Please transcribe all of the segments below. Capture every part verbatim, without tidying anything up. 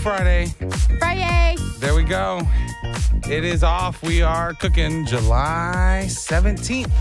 Friday. Friday. There we go. It is off. We are cooking July seventeenth.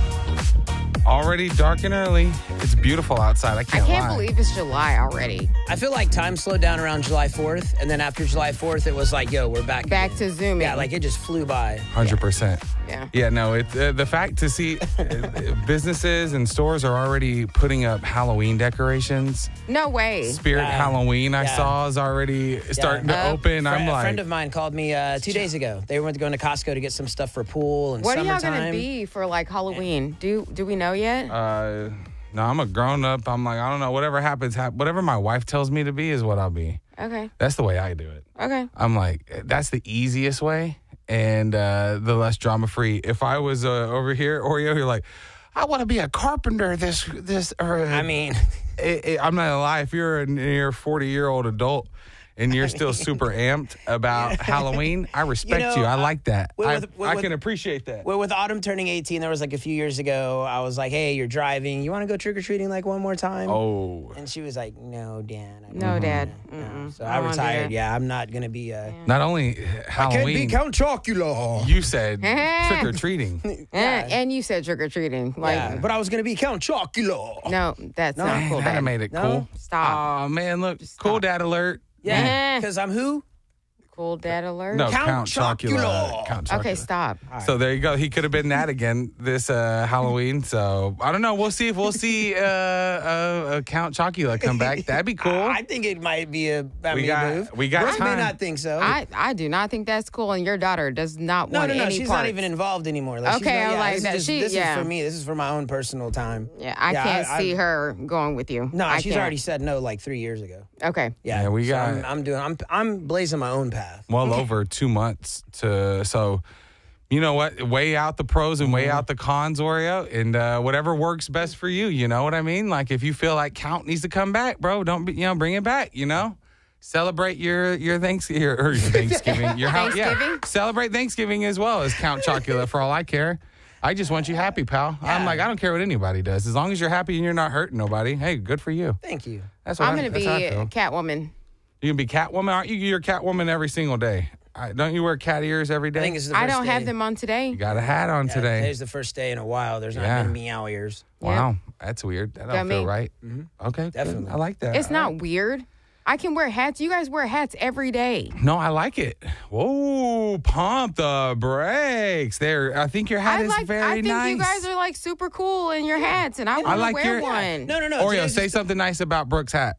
Already dark and early. It's beautiful outside. I I can't can't lie. believe it's July already. I feel like time slowed down around July fourth, and then after July fourth, it was like, yo, we're back. Back again. to zooming. Yeah, like it just flew by. one hundred percent. Yeah. Yeah, no, it, uh, the fact to see uh, businesses and stores are already putting up Halloween decorations. No way. Spirit Yeah. Halloween I Yeah. saw is already starting to Uh, open. Fri- I'm a like, friend of mine called me uh, two days ago. They went to going to Costco to get some stuff for pool and What are y'all summertime. gonna be for like Halloween? Do do we know yet? uh, no, I'm a grown up. I'm like, I don't know. Whatever happens, hap- whatever my wife tells me to be is what I'll be. Okay. That's the way I do it. Okay. I'm like, that's the easiest way and uh, the less drama free. If I was uh, over here, Oreo, you're like, I want to be a carpenter. This, this, or I mean, it, it, I'm not gonna lie. If you're a near forty year old adult and you're still super amped about Halloween, I respect you. know, I uh, like that. with- I, with- with- I with- can appreciate that. well, with Autumn turning eighteen, there was like a few years ago, I was like, hey, you're driving. You want to go trick or treating like one more time? Oh, And she was like, no, Dan. I No, don't Dad. wanna." Mm-mm. So I I don't wanna do retired. that. Yeah, I'm not going to be uh, not only Halloween. Count Chocula. You said trick or treating. Eh, and you said trick or treating. Like, Yeah, but I was going to be Count Chocula. no, that's No. not Man, cool. that'd have Dad. made it No? cool. Stop. Oh man, look, Just cool stop. dad alert. Yeah, Eh. because I'm who? Cool dad alert. No, Count Count Chocula. Chocula. Count Chocula. Okay, stop. So there you go. He could have been that again this uh, Halloween. So I don't know. We'll see if we'll see uh, uh, uh, Count Chocula come back. That'd be cool. I think it might be a, I We mean, got- move. we got Brooke time. may not think so. I, I do not think that's cool, and your daughter does not no, want no, no. any She's part. not even involved anymore. Like, she's Okay, not- I yeah, like this is that. just- She- this yeah. is for me. This is for my own personal time. Yeah, I Yeah, can't I- see I- her going with you. No, I she's can't. already said no like three years ago. Okay. Yeah, Yeah, we so got- I'm, I'm doing. I'm I'm blazing my own path. well over two months to so. You know what? Weigh out the pros and weigh Mm-hmm. out the cons, Oreo, and uh, whatever works best for you. You know what I mean? Like if you feel like Count needs to come back, bro, don't be, you know bring it back. You know, celebrate your your Thanksgiving your, or your Thanksgiving your house. Yeah, Thanksgiving? celebrate Thanksgiving as well as Count Chocula. For all I care, I just want you happy, pal. I'm Yeah. like I don't care what anybody does as long as you're happy and you're not hurting nobody. Hey, good for you. Thank you. That's what I'm I, going to that's be how I feel. Catwoman. You can be Catwoman, aren't you? You're Catwoman every single day. I, don't you wear cat ears every day? I think it's the I first don't have day. them on today. you got a hat on Yeah, today. Today's the first day in a while. There's not Yeah. been meow ears. Wow, that's weird. That Got don't feel me. right. Okay, good. Definitely. I like that. It's All not right. weird. I can wear hats. You guys wear hats every day. No, I like it. Whoa, pump the brakes. There, I think your hat I is like. very I think nice. you guys are like super cool in your hats, and I want to like wear your- one. No, no, no. Oreo, today's say just- something nice about Brooke's hat.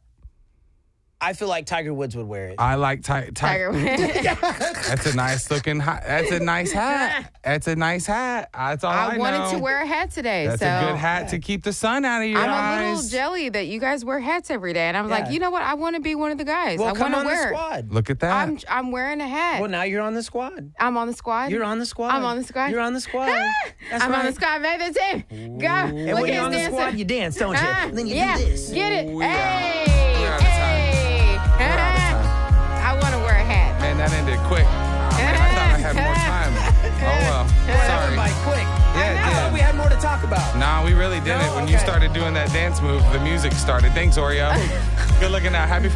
I feel like Tiger Woods would wear it. I like ti- ti- Tiger. That's a nice looking hat. That's a nice hat. That's a nice hat. That's all I, I wanted know. to wear a hat today, That's so a good hat to keep the sun out of your I'm eyes. a little jelly that you guys wear hats every day, and I'm Yeah. like, you know what? I want to be one of the guys. well, I come want to on the wear. it. squad. Look at that. I'm I'm wearing a hat. Well, now you're on the squad. I'm on the squad. You're on the squad. I'm on the squad. You're on the squad. That's I'm right. on the squad, baby. Team. Go. And Look when at you're on the his squad, dancing. you dance, don't you? Ah, Then you yeah. do this. Get it. Ooh, Hey. yeah. We're out of time. Hey. We're out of time. I want to wear a hat. Man, that ended quick. Oh, man, I thought I had more time. Oh well. That Sorry. went by quick. Yeah, I it thought did. we had more to talk about. Nah, we really didn't. No? When you Okay. started doing that dance move, the music started. Thanks, Oreo. Good looking out. Happy